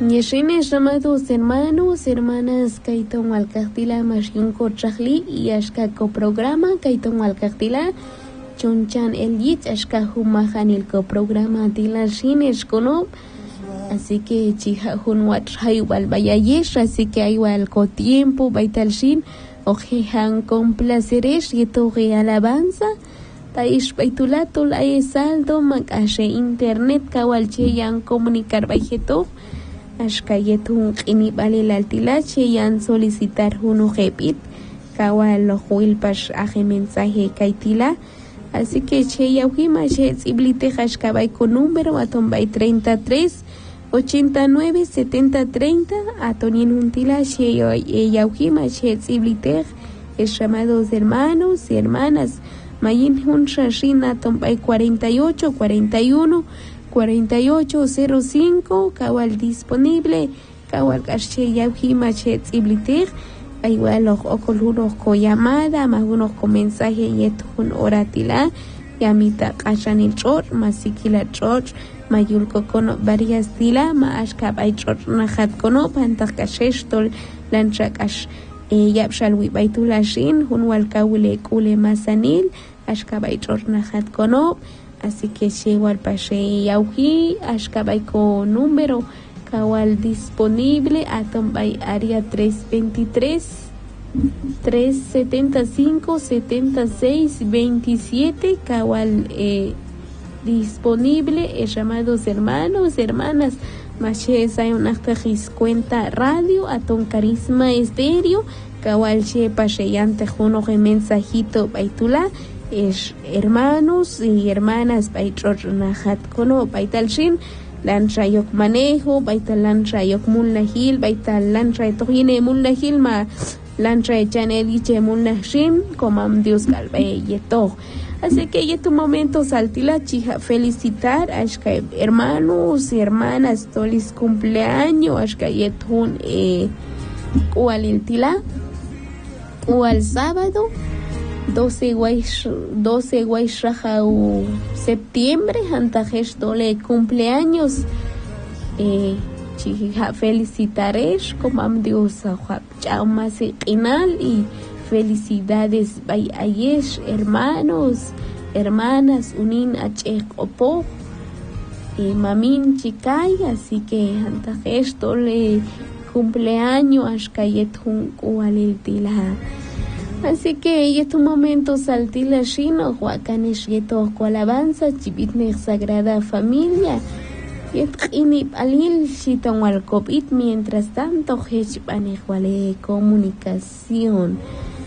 Yeshines, amados hermanos, hermanas, Kaiton Alcastila, Mashunko Chahli, y Ashkako programa, Kaiton Alcastila, Chonchan el Yit, Ashkahumahan el coprograma Tila Shines Kono, así que Chihahun Watchai Walbayayesh, así que hay walco tiempo, Baital Shin, Ojehan con placeres, y toge alabanza, Taish Baitulatul, hay saldo, Makashe internet, Kawalche yan comunicar Baijeto. Ashkayetun ini vale la altilache yan solicitar uno repit kawal huilpash aje mensaje kaitila, así que che yauhima che tsiblite hashkabay con número atombay 33 89 70 30 atonin untila che yauhima che tsiblite es llamados hermanos y hermanas mayin hun shashin atombay 48 41 4805 kawal disponible kawal kashe yauhima che tsiblitir igual los ocolhuros con llamada más unos con mensaje y esto un oratila yamita kashan el chor masikila chor mayulko kono varias tila ma ashkab ay chor nahat kono pantak kashesh tol lanchakash yapshal wi baitulashin hun walkawule kule masanil ashkab ay chor nahat kono. Así que llego al pashe yauji, ashkabay con número, kawal disponible, atombay área 323, 375, 76, 27, kawal disponible, llamados hermanos, hermanas, mache sayonachtajis cuenta radio, aton carisma estéreo, kawal che pashe yante juno mensajito baitula, es hermanos y hermanas baitror nahat kono baital shin lancha yok manejo baital lancha yok mulnahil baital lancha tohine mulnahil ma lancha chaneliche mulnahshin comam Dios galbe yeto. Así que ya tu momento saltila chija felicitar ashka hermanos y hermanas tolis cumpleaños ashka yetun cualintila o al sábado 12 Guaysrajau septiembre, Antajesh dole cumpleaños. Chija felicitaresh, comam Dios chao más final y felicidades bay ayesh, hermanos, hermanas, unin achek opo, mamin chikay, así que Antajesh dole cumpleaños, ashkayet hun kualiltila. Así que y estos momentos saltila shino huacanes yeto alabanza chibitne sagrada familia y alil shiton al covid mientras tanto hechbane wale comunicación.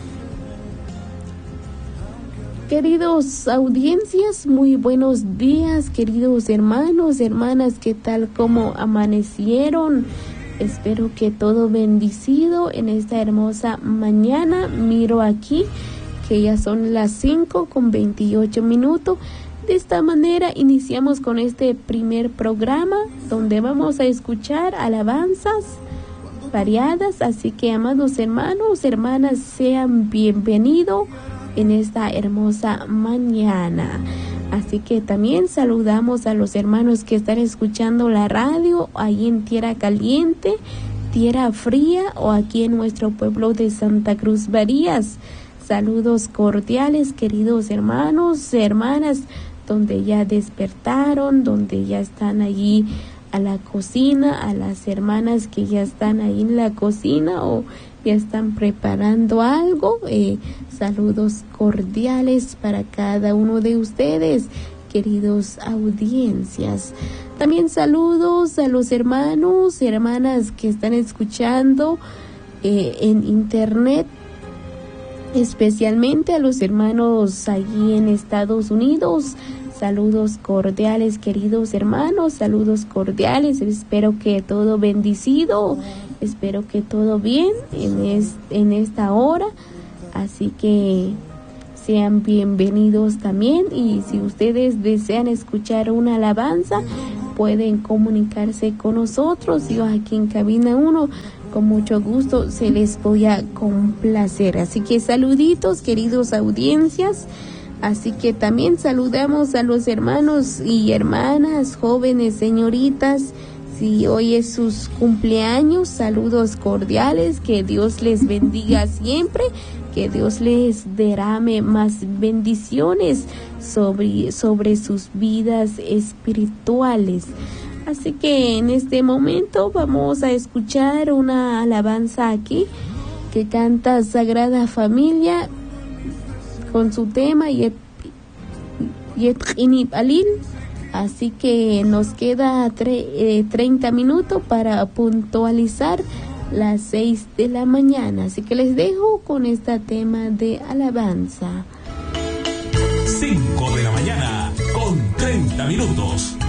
Queridos audiencias, muy buenos días, queridos hermanos, hermanas, ¿qué tal? ¿Cómo amanecieron? Espero que todo bendecido en esta hermosa mañana. Miro aquí que ya son las 5:28. De esta manera iniciamos con este primer programa donde vamos a escuchar alabanzas variadas. Así que, amados hermanos, hermanas, sean bienvenidos en esta hermosa mañana. Así que también saludamos a los hermanos que están escuchando la radio ahí en Tierra Caliente, Tierra Fría o aquí en nuestro pueblo de Santa Cruz Barías. Saludos cordiales, queridos hermanos, hermanas, donde ya despertaron, donde ya están allí a la cocina, a las hermanas que ya están ahí en la cocina o ya están preparando algo. Saludos cordiales para cada uno de ustedes, queridos audiencias. También saludos a los hermanos y hermanas que están escuchando en internet, especialmente a los hermanos allí en Estados Unidos. Saludos cordiales, queridos hermanos, saludos cordiales. Espero que todo bendecido, espero que todo bien en esta hora. Así que sean bienvenidos también. Y si ustedes desean escuchar una alabanza, pueden comunicarse con nosotros. Yo aquí en Cabina 1, con mucho gusto se les voy a complacer. Así que saluditos, queridos audiencias. Así que también saludamos a los hermanos y hermanas, jóvenes, señoritas, si hoy es sus cumpleaños, saludos cordiales, que Dios les bendiga siempre, que Dios les derrame más bendiciones sobre sus vidas espirituales. Así que en este momento vamos a escuchar una alabanza aquí que canta Sagrada Familia con su tema Yetchini Balil. Así que nos queda 30 minutos para puntualizar las 6 de la mañana. Así que les dejo con este tema de alabanza. 5 de la mañana con 30 minutos.